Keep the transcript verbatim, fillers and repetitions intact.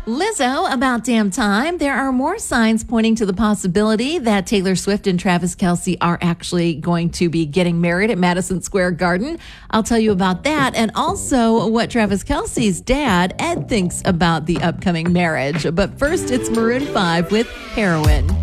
Lizzo, about damn time. There are more signs pointing to the possibility that Taylor Swift and Travis Kelce are actually going to be getting married at Madison Square Garden. I'll tell you about that and also what Travis Kelce's dad, Ed, thinks about the upcoming marriage. But first, it's Maroon five with Heroin.